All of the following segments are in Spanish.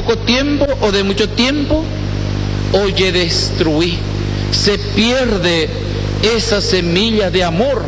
poco tiempo o de mucho tiempo, oye destruir. Se pierde esa semilla de amor.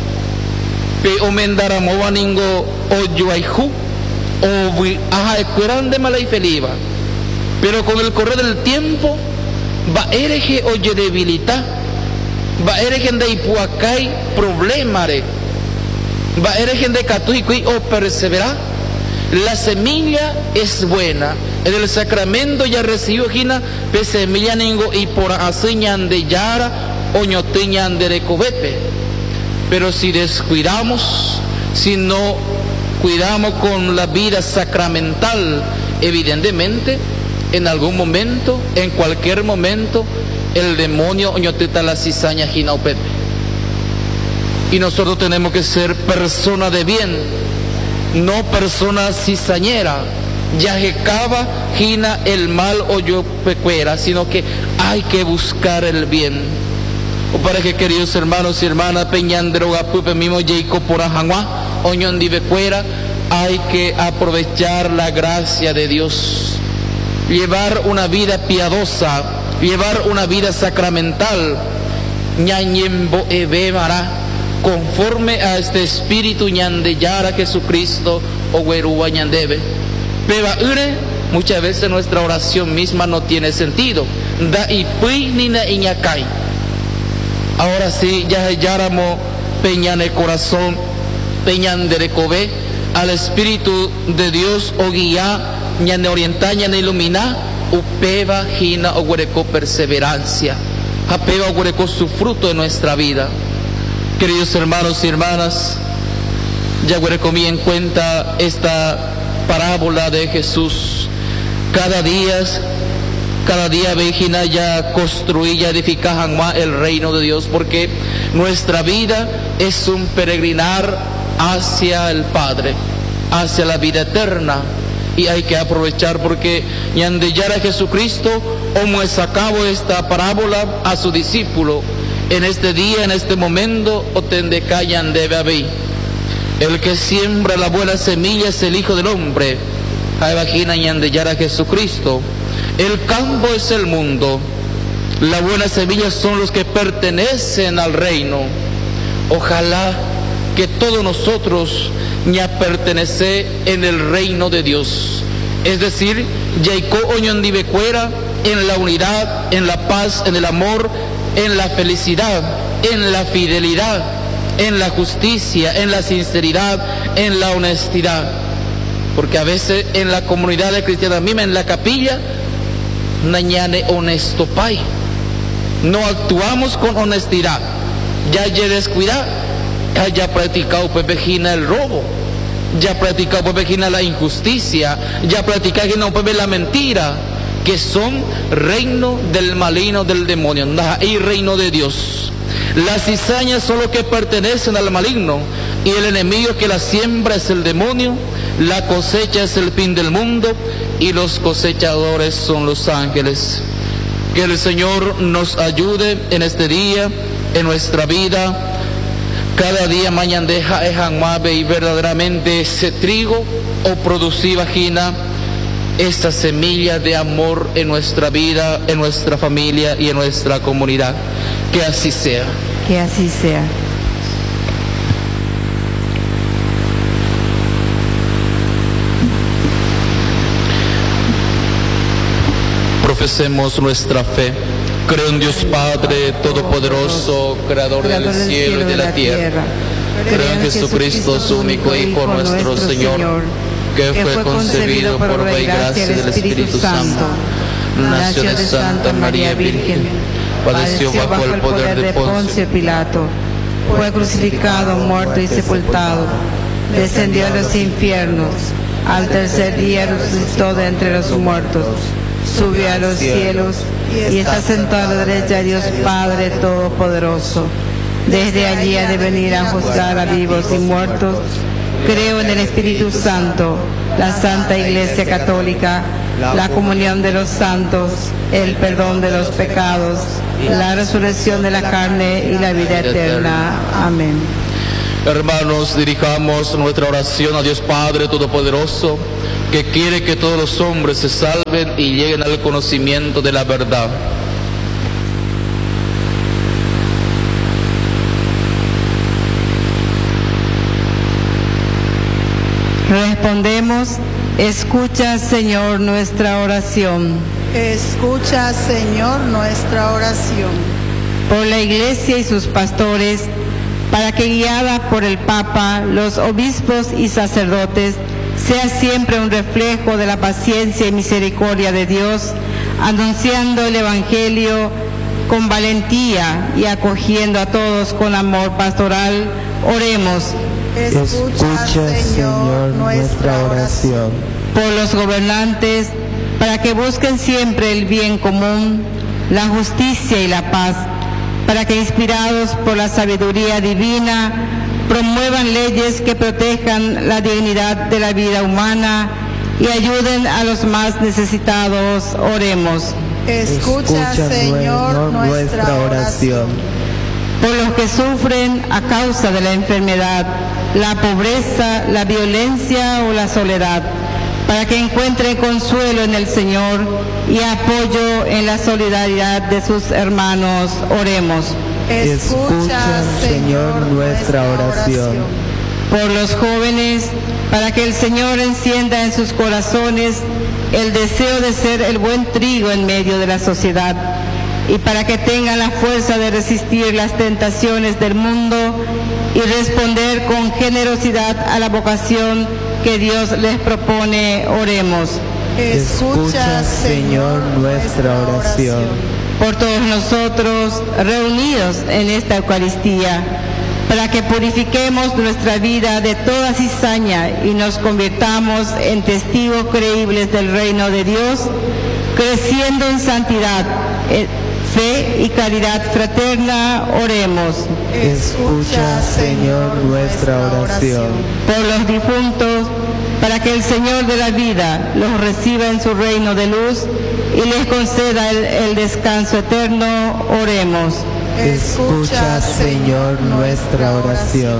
Pe omendaramoa ningo oyuaihu o aja esperan de mala y feliva. Pero con el correr del tiempo va ereje oye debilita, va ereje de ipuacay problemare, va ereje de catuicui o persevera. La semilla es buena. En el sacramento ya recibió gina pe semilla ningo y por aseñan de yara o ñoteñan de recovepe. Pero si descuidamos, si no cuidamos con la vida sacramental, evidentemente en algún momento, en cualquier momento, el demonio oñoteta la cizaña gina o pepe. Y nosotros tenemos que ser personas de bien, no persona cizañera, ya que cava gina el mal o yo pecuera, sino que hay que buscar el bien. O para que, queridos hermanos y hermanas, peñandroga pupe mimo Jacob por ajangua, oñón di becuera, hay que aprovechar la gracia de Dios, llevar una vida piadosa, llevar una vida sacramental, ñañembo ebemara, conforme a este espíritu ñandeyara Jesucristo o güeruba ñandebe. Peba ure, muchas veces nuestra oración misma no tiene sentido. Da y nina iñacay. Ahora sí, ya yaramo peñan el corazón, peñan de recobé, al Espíritu de Dios o guía, ñane orientar, ñane ilumina, upeva gina o güereco perseverancia, apeva o güereco su fruto en nuestra vida. Queridos hermanos y hermanas, ya comí en cuenta esta parábola de Jesús. Cada día vejina ya construía, edificaban más el reino de Dios, porque nuestra vida es un peregrinar hacia el Padre, hacia la vida eterna, y hay que aprovechar, porque ñandeyara Jesucristo como sacabo esta parábola a su discípulo. En este día, en este momento, otendecayan debe haber. El que siembra la buena semilla es el Hijo del Hombre. Imagina ñandeyara Jesucristo. El campo es el mundo. La buena semilla son los que pertenecen al reino. Ojalá que todos nosotros ya pertenece en el reino de Dios. Es decir, Yaico oñondibecuera en la unidad, en la paz, en el amor, en la felicidad, en la fidelidad, en la justicia, en la sinceridad, en la honestidad. Porque a veces en la comunidad de cristiana misma, en la capilla, nañane honesto pay. No actuamos con honestidad. Ya descuidad, ya practicado pepejina el robo, ya practicado pepejina la injusticia, ya practicado la mentira, que son reino del maligno, del demonio, y reino de Dios. Las cizañas son los que pertenecen al maligno, y el enemigo que la siembra es el demonio, la cosecha es el fin del mundo, y los cosechadores son los ángeles. Que el Señor nos ayude en este día, en nuestra vida. Cada día mañana deja ejanmabe y verdaderamente ese trigo o producir vagina, esta semilla de amor en nuestra vida, en nuestra familia y en nuestra comunidad. Que así sea. Que así sea. Profesemos nuestra fe. Creo en Dios Padre Todopoderoso, Creador del cielo y de la tierra. Creo en Jesucristo, su único Hijo, nuestro Señor, que fue concebido por obra y gracia del Espíritu Santo. Nació de Santa María Virgen, padeció bajo el poder de Poncio Pilato, fue crucificado, muerto y sepultado, descendió a los infiernos, al tercer día resucitó de entre los muertos, subió a los cielos y está sentado a la derecha de Dios Padre Todopoderoso. Desde allí ha de venir a juzgar a vivos y muertos. Creo en el Espíritu Santo, la Santa Iglesia Católica, la comunión de los santos, el perdón de los pecados, la resurrección de la carne y la vida eterna. Amén. Hermanos, dirijamos nuestra oración a Dios Padre Todopoderoso, que quiere que todos los hombres se salven y lleguen al conocimiento de la verdad. Respondemos: escucha, Señor, nuestra oración. Escucha, Señor, nuestra oración. Por la Iglesia y sus pastores, para que guiada por el Papa, los obispos y sacerdotes, sea siempre un reflejo de la paciencia y misericordia de Dios, anunciando el Evangelio con valentía y acogiendo a todos con amor pastoral. Oremos. Escucha, Señor, nuestra oración. Por los gobernantes, para que busquen siempre el bien común, la justicia y la paz, para que inspirados por la sabiduría divina, promuevan leyes que protejan la dignidad de la vida humana y ayuden a los más necesitados. Oremos. Escucha, Señor, nuestra oración. Por los que sufren a causa de la enfermedad, la pobreza, la violencia o la soledad, para que encuentren consuelo en el Señor y apoyo en la solidaridad de sus hermanos. Oremos. Escucha, Señor, nuestra oración. Por los jóvenes, para que el Señor encienda en sus corazones el deseo de ser el buen trigo en medio de la sociedad, y para que tengan la fuerza de resistir las tentaciones del mundo y responder con generosidad a la vocación que Dios les propone. Oremos. Escucha, Señor, nuestra oración. Por todos nosotros reunidos en esta Eucaristía, para que purifiquemos nuestra vida de toda cizaña y nos convirtamos en testigos creíbles del reino de Dios, creciendo en santidad, fe y caridad fraterna. Oremos. Escucha, Señor, nuestra oración. Por los difuntos, para que el Señor de la vida los reciba en su reino de luz y les conceda el descanso eterno. Oremos. Escucha, Señor, nuestra oración.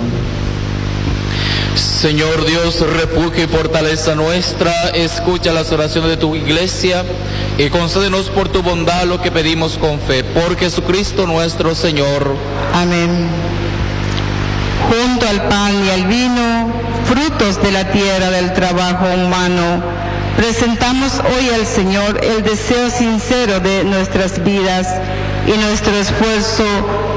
Señor Dios, refugio y fortaleza nuestra, escucha las oraciones de tu Iglesia y concédenos por tu bondad lo que pedimos con fe. Por Jesucristo nuestro Señor. Amén. Junto al pan y al vino, frutos de la tierra del trabajo humano, presentamos hoy al Señor el deseo sincero de nuestras vidas y nuestro esfuerzo